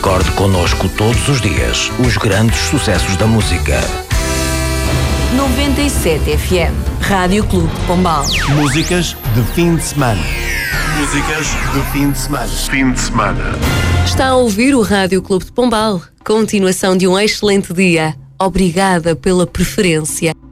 Recorde connosco todos os dias os grandes sucessos da música. 97 FM, Rádio Clube de Pombal. Músicas de fim de semana. Músicas de fim de semana. Fim de semana. Está a ouvir o Rádio Clube de Pombal. Continuação de um excelente dia. Obrigada pela preferência.